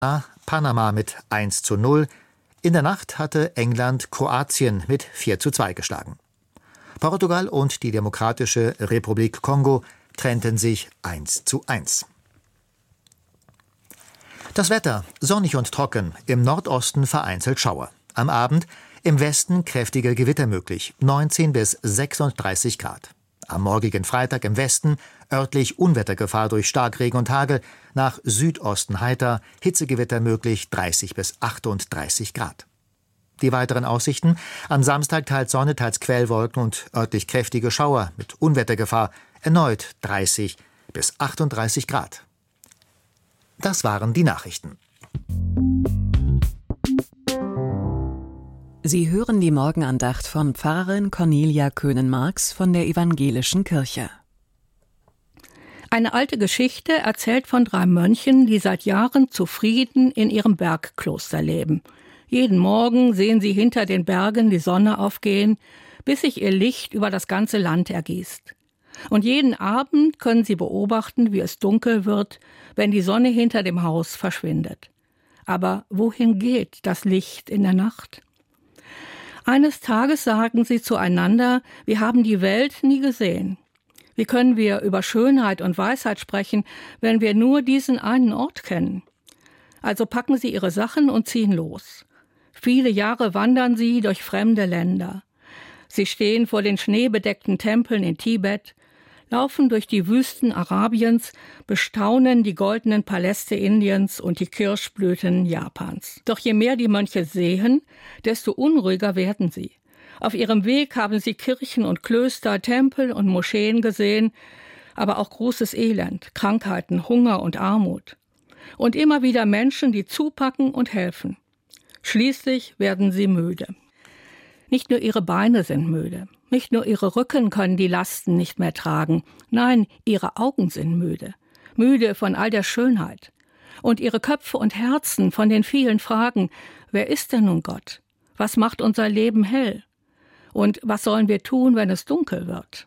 Panama mit 1:0. In der Nacht hatte England Kroatien mit 4:2 geschlagen. Portugal und die Demokratische Republik Kongo trennten sich 1:1. Das Wetter: sonnig und trocken, im Nordosten vereinzelt Schauer. Am Abend im Westen kräftige Gewitter möglich, 19 bis 36 Grad. Am morgigen Freitag im Westen örtlich Unwettergefahr durch Starkregen und Hagel, nach Südosten heiter, Hitzegewitter möglich, 30 bis 38 Grad. Die weiteren Aussichten: am Samstag teils Sonne, teils Quellwolken und örtlich kräftige Schauer mit Unwettergefahr, erneut 30 bis 38 Grad. Das waren die Nachrichten. Sie hören die Morgenandacht von Pfarrerin Cornelia Köhnen-Marx von der Evangelischen Kirche. Eine alte Geschichte erzählt von 3 Mönchen, die seit Jahren zufrieden in ihrem Bergkloster leben. Jeden Morgen sehen sie hinter den Bergen die Sonne aufgehen, bis sich ihr Licht über das ganze Land ergießt. Und jeden Abend können sie beobachten, wie es dunkel wird, wenn die Sonne hinter dem Haus verschwindet. Aber wohin geht das Licht in der Nacht? Eines Tages sagen sie zueinander: Wir haben die Welt nie gesehen. Wie können wir über Schönheit und Weisheit sprechen, wenn wir nur diesen einen Ort kennen? Also packen sie ihre Sachen und ziehen los. Viele Jahre wandern sie durch fremde Länder. Sie stehen vor den schneebedeckten Tempeln in Tibet, laufen durch die Wüsten Arabiens, bestaunen die goldenen Paläste Indiens und die Kirschblüten Japans. Doch je mehr die Mönche sehen, desto unruhiger werden sie. Auf ihrem Weg haben sie Kirchen und Klöster, Tempel und Moscheen gesehen, aber auch großes Elend, Krankheiten, Hunger und Armut. Und immer wieder Menschen, die zupacken und helfen. Schließlich werden sie müde. Nicht nur ihre Beine sind müde. Nicht nur ihre Rücken können die Lasten nicht mehr tragen. Nein, ihre Augen sind müde. Müde von all der Schönheit. Und ihre Köpfe und Herzen von den vielen Fragen: Wer ist denn nun Gott? Was macht unser Leben hell? Und was sollen wir tun, wenn es dunkel wird?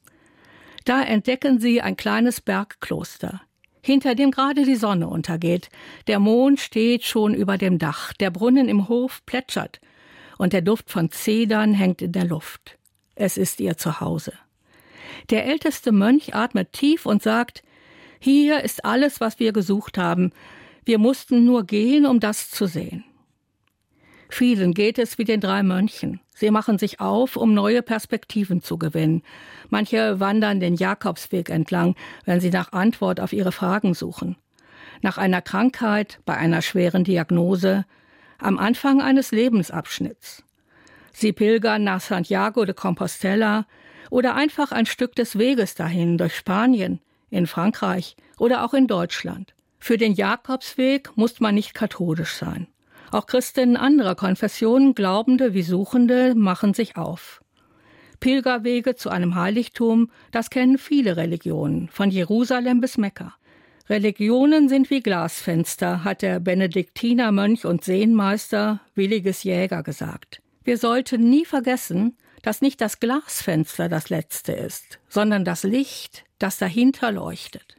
Da entdecken sie ein kleines Bergkloster, hinter dem gerade die Sonne untergeht. Der Mond steht schon über dem Dach, der Brunnen im Hof plätschert und der Duft von Zedern hängt in der Luft. Es ist ihr Zuhause. Der älteste Mönch atmet tief und sagt: Hier ist alles, was wir gesucht haben. Wir mussten nur gehen, um das zu sehen. Vielen geht es wie den 3 Mönchen. Sie machen sich auf, um neue Perspektiven zu gewinnen. Manche wandern den Jakobsweg entlang, wenn sie nach Antwort auf ihre Fragen suchen. Nach einer Krankheit, bei einer schweren Diagnose, am Anfang eines Lebensabschnitts. Sie pilgern nach Santiago de Compostela oder einfach ein Stück des Weges dahin durch Spanien, in Frankreich oder auch in Deutschland. Für den Jakobsweg muss man nicht katholisch sein. Auch Christinnen anderer Konfessionen, Glaubende wie Suchende, machen sich auf. Pilgerwege zu einem Heiligtum, das kennen viele Religionen, von Jerusalem bis Mekka. Religionen sind wie Glasfenster, hat der Benediktinermönch und Seenmeister Williges Jäger gesagt. Wir sollten nie vergessen, dass nicht das Glasfenster das letzte ist, sondern das Licht, das dahinter leuchtet.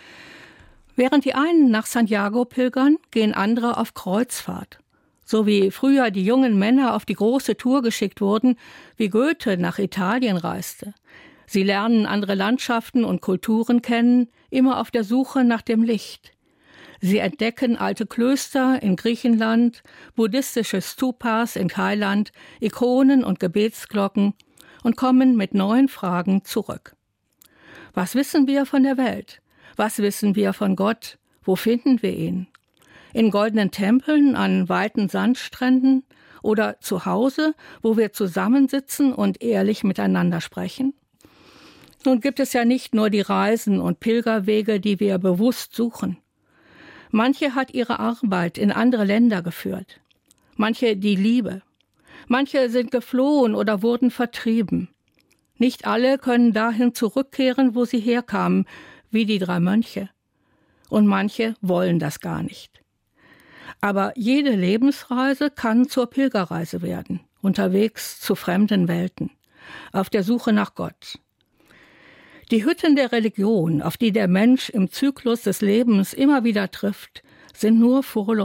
Während die einen nach Santiago pilgern, gehen andere auf Kreuzfahrt. So wie früher die jungen Männer auf die große Tour geschickt wurden, wie Goethe nach Italien reiste. Sie lernen andere Landschaften und Kulturen kennen, immer auf der Suche nach dem Licht. Sie entdecken alte Klöster in Griechenland, buddhistische Stupas in Thailand, Ikonen und Gebetsglocken und kommen mit neuen Fragen zurück. Was wissen wir von der Welt? Was wissen wir von Gott? Wo finden wir ihn? In goldenen Tempeln an weiten Sandstränden oder zu Hause, wo wir zusammensitzen und ehrlich miteinander sprechen? Nun gibt es ja nicht nur die Reisen und Pilgerwege, die wir bewusst suchen. Manche hat ihre Arbeit in andere Länder geführt. Manche die Liebe. Manche sind geflohen oder wurden vertrieben. Nicht alle können dahin zurückkehren, wo sie herkamen, wie die 3 Mönche. Und manche wollen das gar nicht. Aber jede Lebensreise kann zur Pilgerreise werden, unterwegs zu fremden Welten, auf der Suche nach Gott. Die Hütten der Religion, auf die der Mensch im Zyklus des Lebens immer wieder trifft, sind nur Furle